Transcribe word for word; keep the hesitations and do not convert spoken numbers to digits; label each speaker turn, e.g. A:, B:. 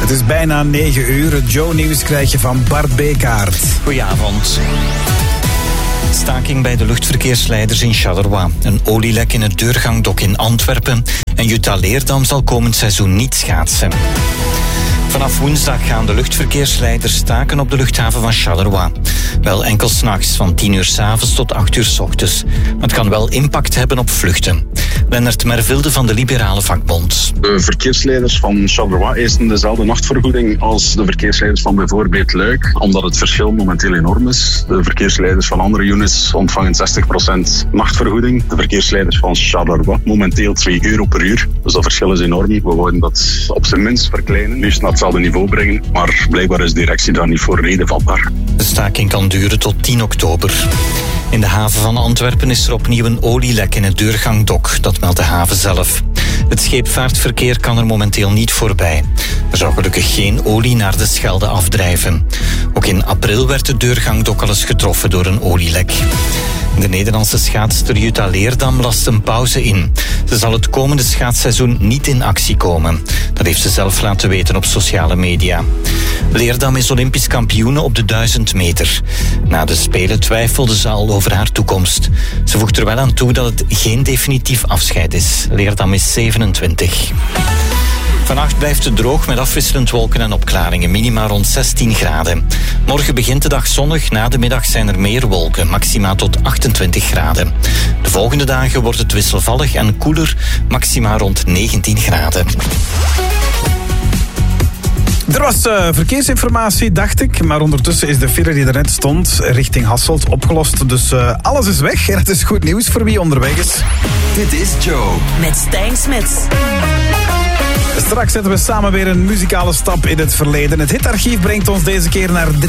A: Het is bijna negen uur. Het Joe-nieuws krijg je van Bart Bekaert.
B: Goedenavond. Staking bij de luchtverkeersleiders in Charleroi. Een olielek in het deurgangdok in Antwerpen. En Jutta Leerdam zal komend seizoen niet schaatsen. Vanaf woensdag gaan de luchtverkeersleiders staken op de luchthaven van Charleroi. Wel enkel 's nachts, van tien uur 's avonds tot acht uur 's ochtends. Maar het kan wel impact hebben op vluchten. Lennart Mervilde van de Liberale Vakbond.
C: De verkeersleiders van Charleroi eisen dezelfde nachtvergoeding als de verkeersleiders van bijvoorbeeld Luik, omdat het verschil momenteel enorm is. De verkeersleiders van andere units ontvangen zestig procent nachtvergoeding. De verkeersleiders van Charleroi momenteel twee euro per uur. Dus dat verschil is enorm. We willen dat op zijn minst verkleinen, liefst naar hetzelfde niveau brengen. Maar blijkbaar is de directie daar niet voor reden vatbaar.
B: De staking kan duren tot tien oktober. In de haven van Antwerpen is er opnieuw een olielek in het deurgangdok. Dat meldt de haven zelf. Het scheepvaartverkeer kan er momenteel niet voorbij. Er zou gelukkig geen olie naar de Schelde afdrijven. Ook in april werd het deurgangdok al eens getroffen door een olielek. De Nederlandse schaatster Jutta Leerdam last een pauze in. Ze zal het komende schaatsseizoen niet in actie komen. Dat heeft ze zelf laten weten op sociale media. Leerdam is Olympisch kampioene op de duizend meter. Na de Spelen twijfelde ze al over haar toekomst. Ze voegt er wel aan toe dat het geen definitief afscheid is. Leerdam is zevenentwintig. Vannacht blijft het droog met afwisselend wolken en opklaringen. Minima rond zestien graden. Morgen begint de dag zonnig. Na de middag zijn er meer wolken. Maxima tot achtentwintig graden. De volgende dagen wordt het wisselvallig en koeler. Maxima rond negentien graden.
A: Er was uh, verkeersinformatie, dacht ik. Maar ondertussen is de file die er net stond richting Hasselt opgelost. Dus uh, alles is weg en het is goed nieuws voor wie onderweg is.
D: Dit is Joe.
E: Met Stijn Smits.
A: Straks zetten we samen weer een muzikale stap in het verleden. Het hitarchief brengt ons deze keer naar